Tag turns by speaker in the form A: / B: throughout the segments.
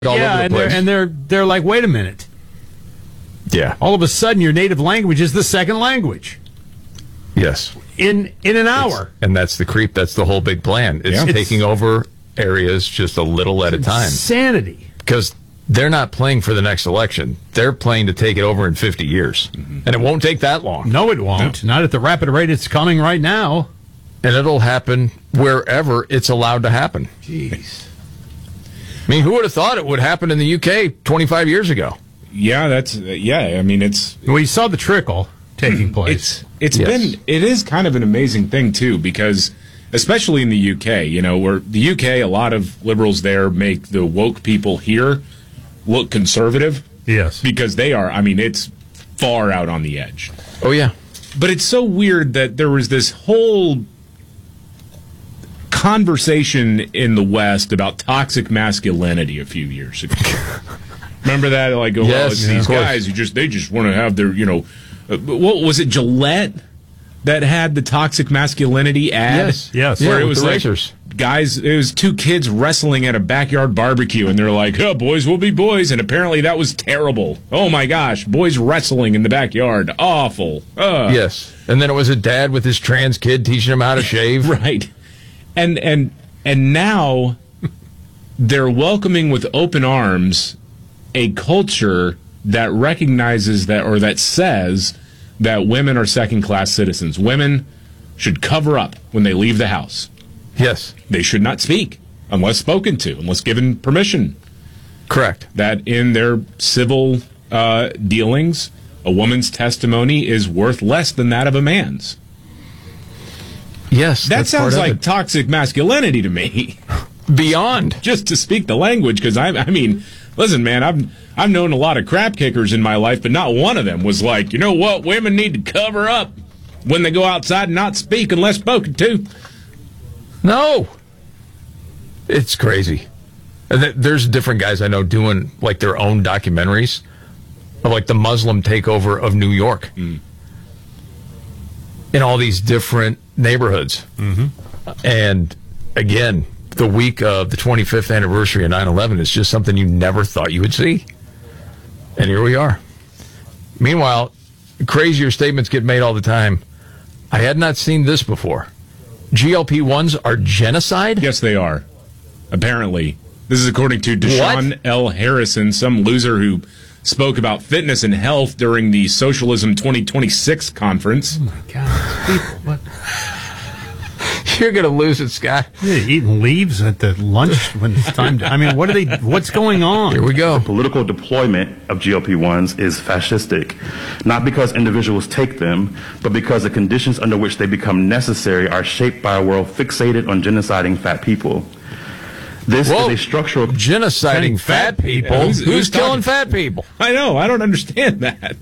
A: all
B: Yeah,
A: over the place.
B: and they're like, wait a minute.
A: Yeah.
B: All of a sudden, your native language is the second language
A: Yes.
B: in an hour.
A: And that's the creep. That's the whole big plan. It's taking over areas just a little at a time.
B: Insanity.
A: Because they're not playing for the next election. They're playing to take it over in 50 years. Mm-hmm. And it won't take that long.
B: No, it won't. No. Not at the rapid rate it's coming right now.
A: And it'll happen wherever it's allowed to happen.
B: Jeez.
A: I mean, who would have thought it would happen in the UK 25 years ago?
C: Yeah, I mean, it's...
B: We saw the trickle taking place.
C: It is kind of an amazing thing, too, because especially in the UK, where the UK, a lot of liberals there make the woke people here look conservative.
B: Yes.
C: Because they are, I mean, it's far out on the edge.
A: Oh, yeah.
C: But it's so weird that there was this whole conversation in the West about toxic masculinity a few years ago. Remember that? Like,
A: yes,
C: these guys who they just want to have their, what was it, Gillette that had the toxic masculinity ad?
B: Yes.
C: Where
A: yeah,
C: it was
A: the
C: like,
A: racers.
C: guys, it was two kids wrestling at a backyard barbecue, and they're like, oh, boys will be boys, and apparently that was terrible. Oh, my gosh, boys wrestling in the backyard. Awful.
A: Yes. And then it was a dad with his trans kid teaching him how to shave.
C: Right. And now they're welcoming with open arms a culture that recognizes that, or that says that women are second-class citizens. Women should cover up when they leave the house.
A: Yes.
C: They should not speak unless spoken to, unless given permission.
A: Correct.
C: That in their civil dealings, a woman's testimony is worth less than that of a man's.
A: Yes.
C: That sounds like
A: it.
C: toxic masculinity to me.
A: Beyond.
C: Just to speak the language, because I mean, listen, man, I've known a lot of crap kickers in my life, but not one of them was like, you know what, women need to cover up when they go outside and not speak unless spoken to.
A: No. It's crazy. There's different guys I know doing like their own documentaries of like the Muslim takeover of New York in all these different neighborhoods. Mm-hmm. And again, the week of the 25th anniversary of 9/11 is just something you never thought you would see. And here we are. Meanwhile, crazier statements get made all the time. I had not seen this before. GLP-1s are genocide?
C: Yes, they are. Apparently. This is according to Deshaun L. Harrison, some loser who spoke about fitness and health during the Socialism 2026 conference.
B: Oh, my God. What?
A: You're going to lose it, Scott.
B: They're eating leaves at the lunch when it's time to... I mean, what's going on?
A: Here we go.
D: The political deployment of GLP-1s is fascistic, not because individuals take them, but because the conditions under which they become necessary are shaped by a world fixated on genociding fat people. This is a structural...
A: Genociding fat people? Who's killing fat people?
C: I know. I don't understand that.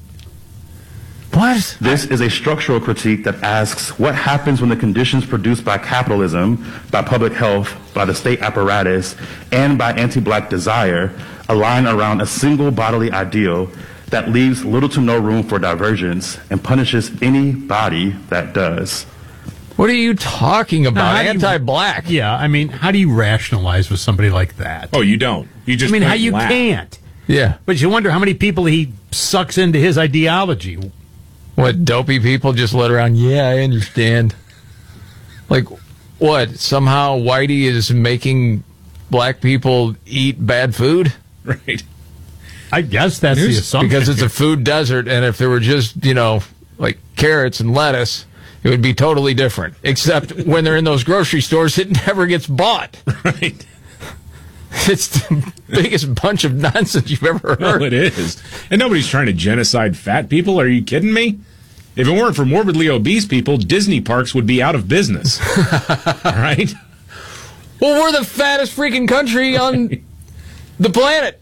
A: What?
D: This is a structural critique that asks what happens when the conditions produced by capitalism, by public health, by the state apparatus, and by anti-black desire align around a single bodily ideal that leaves little to no room for divergence and punishes anybody that does.
A: What are you talking about? Anti-black?
B: Yeah, I mean, how do you rationalize with somebody like that?
C: Oh, you don't. You just
B: how you
C: laugh.
B: can't.
A: Yeah.
B: But you wonder how many people he sucks into his ideology.
A: What, dopey people just let around? Yeah, I understand. Like, what? Somehow Whitey is making black people eat bad food?
C: Right.
B: I guess that's the assumption.
A: Because it's a food desert, and if there were just, like carrots and lettuce, it would be totally different. Except when they're in those grocery stores, it never gets bought.
C: Right.
A: It's the biggest bunch of nonsense you've ever heard.
C: Well, it is. And nobody's trying to genocide fat people. Are you kidding me? If it weren't for morbidly obese people, Disney parks would be out of business. All right?
A: Well, we're the fattest freaking country on the planet.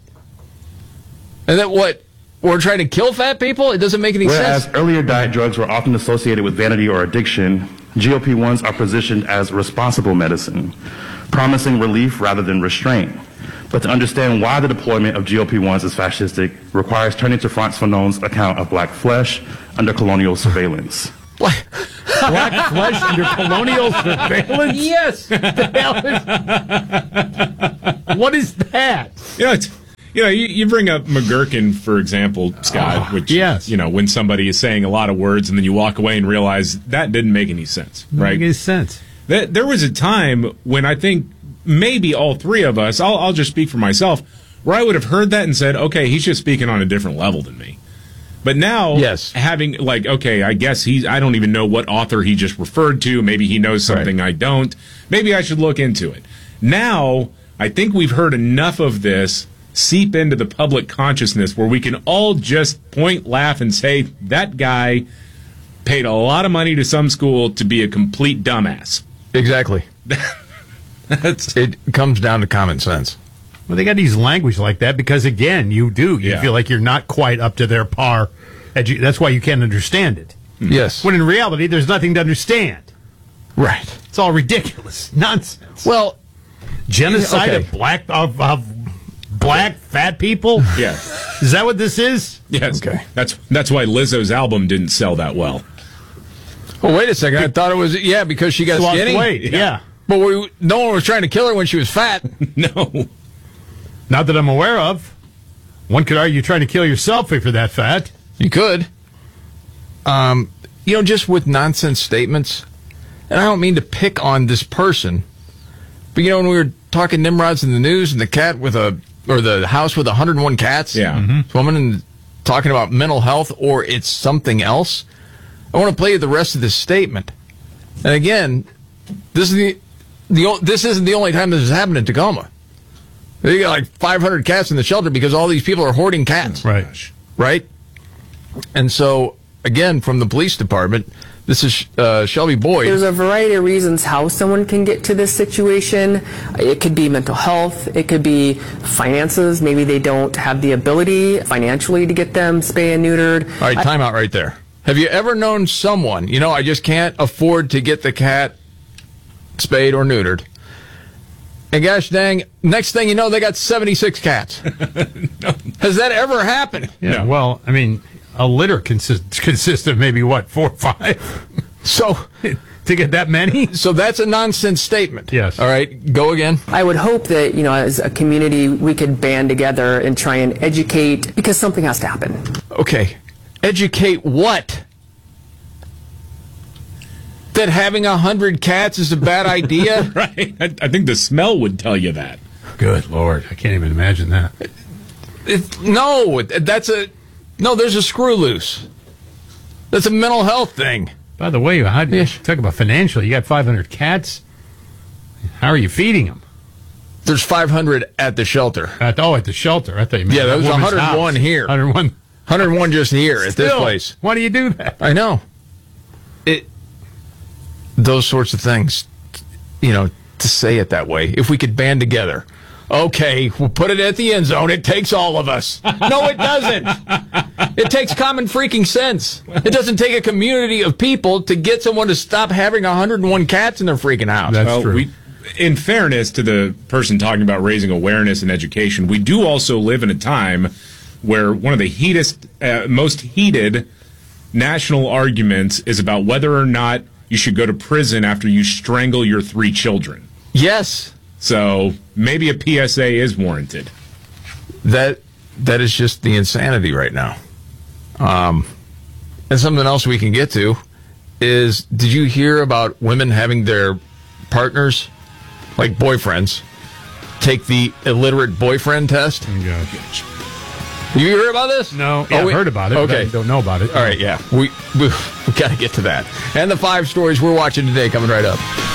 A: And that what? We're trying to kill fat people? It doesn't make any sense.
D: Whereas earlier diet drugs were often associated with vanity or addiction, GLP-1s are positioned as responsible medicine, promising relief rather than restraint. But to understand why the deployment of GLP-1s is fascistic requires turning to Frantz Fanon's account of black flesh under colonial surveillance.
A: What?
B: Black flesh under colonial surveillance?
A: Yes.
B: What is that?
C: Yeah, You bring up McGurkin, for example, Scott, which,
B: yes.
C: When somebody is saying a lot of words and then you walk away and realize that didn't make any sense, right?
B: Make any sense.
C: There was a time when I think maybe all three of us, I'll just speak for myself, where I would have heard that and said, okay, he's just speaking on a different level than me. But now,
A: yes,
C: having okay, I guess I don't even know what author he just referred to. Maybe he knows something I don't. Maybe I should look into it. Now, I think we've heard enough of this seep into the public consciousness where we can all just point, laugh, and say, that guy paid a lot of money to some school to be a complete dumbass.
A: Exactly. It comes down to common sense.
B: Well, they got these language like that because, again, you feel like you're not quite up to their par. That's why you can't understand it.
A: Yes.
B: When in reality, there's nothing to understand.
A: Right.
B: It's all ridiculous nonsense.
A: Well,
B: genocide of black fat people.
C: Yes.
B: Is that what this is?
C: Yes.
A: Okay.
C: That's why Lizzo's album didn't sell that well.
A: Well, wait a second. I thought it was because she got
B: Lost
A: skinny.
B: weight. Yeah.
A: But no one was trying to kill her when she was fat.
C: No.
B: Not that I'm aware of. One could argue you're trying to kill yourself if you're that fat.
A: You could. Just with nonsense statements. And I don't mean to pick on this person. But, when we were talking Nimrods in the news and the the house with 101 cats.
C: Yeah.
A: This woman and talking about mental health or it's something else. I want to play you the rest of this statement. And again, this isn't the only time this has happened in Tacoma. They got like 500 cats in the shelter because all these people are hoarding cats.
B: Right.
A: Right? And so, again, from the police department, this is Shelby Boyd.
E: There's a variety of reasons how someone can get to this situation. It could be mental health. It could be finances. Maybe they don't have the ability financially to get them spay and neutered.
A: All right, time out right there. Have you ever known someone, I just can't afford to get the cat spayed or neutered. And gosh dang, next thing you know, they got 76 cats. No. Has that ever happened?
B: Yeah,
C: no.
B: Well, I mean, a litter consists of maybe, 4 or 5?
A: So,
B: to get that many?
A: So that's a nonsense statement.
B: Yes.
A: All right, go again.
E: I would hope that, as a community, we could band together and try and educate, because something has to happen.
A: Okay. Educate what? That having 100 cats is a bad idea?
C: Right. I think the smell would tell you that.
B: Good Lord. I can't even imagine that.
A: There's a screw loose. That's a mental health thing.
B: By the way, talk about financially. You got 500 cats. How are you feeding them?
A: There's 500 at the shelter.
B: At the shelter. I thought you meant
A: there was
B: that woman's
A: 101
B: house.
A: here. 101 just here at this place.
B: Why do you do that?
A: I know. Those sorts of things, to say it that way. If we could band together. Okay, we'll put it at the end zone. It takes all of us. No, it doesn't. It takes common freaking sense. It doesn't take a community of people to get someone to stop having 101 cats in their freaking house.
B: That's true.
C: In fairness to the person talking about raising awareness and education, we do also live in a time where one of the most heated national arguments is about whether or not you should go to prison after you strangle your 3 children.
A: Yes.
C: So maybe a PSA is warranted.
A: That is just the insanity right now. And something else we can get to is, did you hear about women having their partners, like boyfriends, take the illiterate boyfriend test?
B: Oh, gosh.
A: You heard about this?
B: No. Yeah, I've heard about it.
A: Okay.
B: But I don't know about it.
A: All right, yeah. We got to get to that. And the 5 stories we're watching today coming right up.